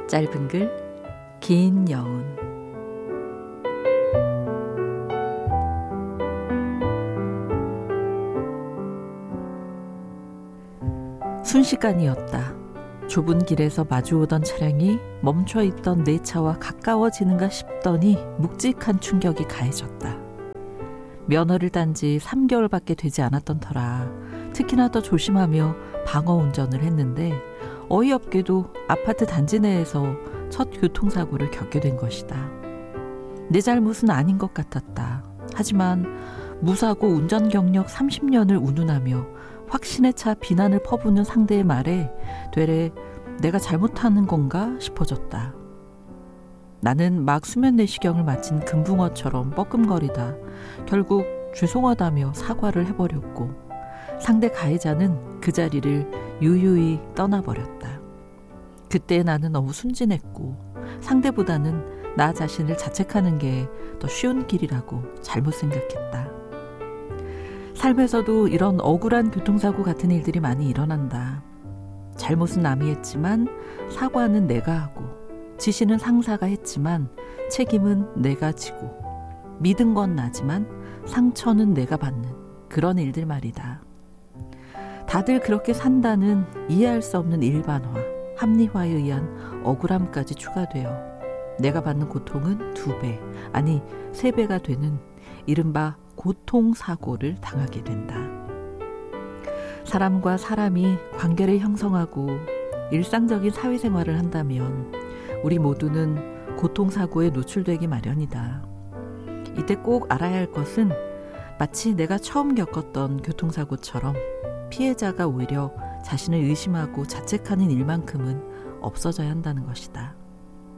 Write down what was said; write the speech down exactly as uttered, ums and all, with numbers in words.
짧은 글, 긴 여운. 순식간이었다. 좁은 길에서 마주오던 차량이 멈춰있던 내 차와 가까워지는가 싶더니 묵직한 충격이 가해졌다. 면허를 딴 지 삼 개월밖에 되지 않았던 터라 특히나 더 조심하며 방어 운전을 했는데 어이없게도 아파트 단지 내에서 첫 교통사고를 겪게 된 것이다. 내 잘못은 아닌 것 같았다. 하지만 무사고 운전 경력 삼십 년을 운운하며 확신에 차 비난을 퍼부는 상대의 말에 되레 내가 잘못하는 건가 싶어졌다. 나는 막 수면 내시경을 마친 금붕어처럼 뻐끔거리다 결국 죄송하다며 사과를 해버렸고 상대 가해자는 그 자리를 유유히 떠나버렸다. 그때 나는 너무 순진했고 상대보다는 나 자신을 자책하는 게 더 쉬운 길이라고 잘못 생각했다. 삶에서도 이런 억울한 교통사고 같은 일들이 많이 일어난다. 잘못은 남이 했지만 사과는 내가 하고 지시는 상사가 했지만 책임은 내가 지고 믿은 건 나지만 상처는 내가 받는 그런 일들 말이다. 다들 그렇게 산다는 이해할 수 없는 일반화, 합리화에 의한 억울함까지 추가되어 내가 받는 고통은 두 배, 아니 세 배가 되는 이른바 고통사고를 당하게 된다. 사람과 사람이 관계를 형성하고 일상적인 사회생활을 한다면 우리 모두는 고통사고에 노출되기 마련이다. 이때 꼭 알아야 할 것은 마치 내가 처음 겪었던 교통사고처럼 피해자가 오히려 자신을 의심하고 자책하는 일만큼은 없어져야 한다는 것이다.